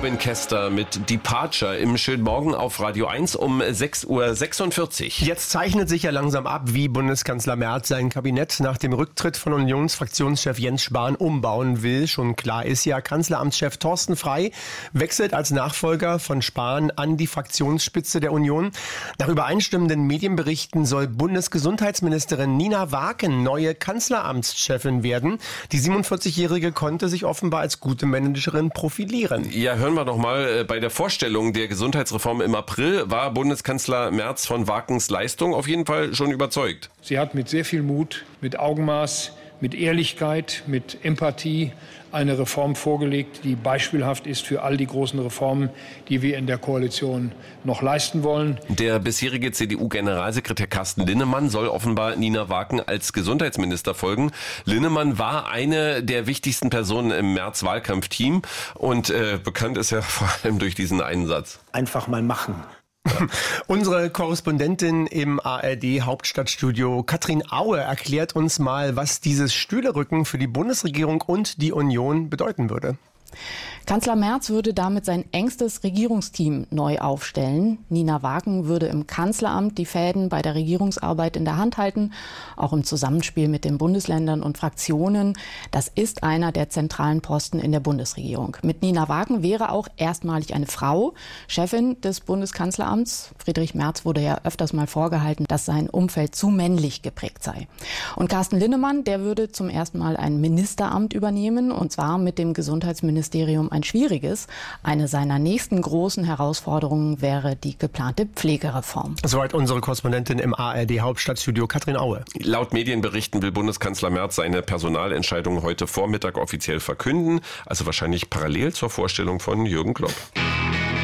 Robin Kester mit Departure im schönen Morgen auf Radio 1 um 6:46 Uhr. Jetzt zeichnet sich ja langsam ab, wie Bundeskanzler Merz sein Kabinett nach dem Rücktritt von Unionsfraktionschef Jens Spahn umbauen will. Schon klar ist ja, Kanzleramtschef Thorsten Frey wechselt als Nachfolger von Spahn an die Fraktionsspitze der Union. Nach übereinstimmenden Medienberichten soll Bundesgesundheitsministerin Nina Wagen neue Kanzleramtschefin werden. Die 47-Jährige konnte sich offenbar als gute Managerin profilieren. Ja, hören wir doch mal. Bei der Vorstellung der Gesundheitsreform im April war Bundeskanzler Merz von Wagens Leistung auf jeden Fall schon überzeugt. Sie hat mit sehr viel Mut, mit Augenmaß, mit Ehrlichkeit, mit Empathie eine Reform vorgelegt, die beispielhaft ist für all die großen Reformen, die wir in der Koalition noch leisten wollen. Der bisherige CDU-Generalsekretär Carsten Linnemann soll offenbar Nina Wagen als Gesundheitsminister folgen. Linnemann war eine der wichtigsten Personen im Merz-Wahlkampfteam und bekannt ist er vor allem durch diesen einen Satz. Einfach mal machen. Unsere Korrespondentin im ARD-Hauptstadtstudio Katrin Aue erklärt uns mal, was dieses Stühlerücken für die Bundesregierung und die Union bedeuten würde. Kanzler Merz würde damit sein engstes Regierungsteam neu aufstellen. Nina Wagen würde im Kanzleramt die Fäden bei der Regierungsarbeit in der Hand halten, auch im Zusammenspiel mit den Bundesländern und Fraktionen. Das ist einer der zentralen Posten in der Bundesregierung. Mit Nina Wagen wäre auch erstmalig eine Frau Chefin des Bundeskanzleramts. Friedrich Merz wurde ja öfters mal vorgehalten, dass sein Umfeld zu männlich geprägt sei. Und Carsten Linnemann, der würde zum ersten Mal ein Ministeramt übernehmen, und zwar mit dem Gesundheitsministerium ein schwieriges. Eine seiner nächsten großen Herausforderungen wäre die geplante Pflegereform. Soweit unsere Korrespondentin im ARD-Hauptstadtstudio Katrin Aue. Laut Medienberichten will Bundeskanzler Merz seine Personalentscheidung heute Vormittag offiziell verkünden, also wahrscheinlich parallel zur Vorstellung von Jürgen Klopp.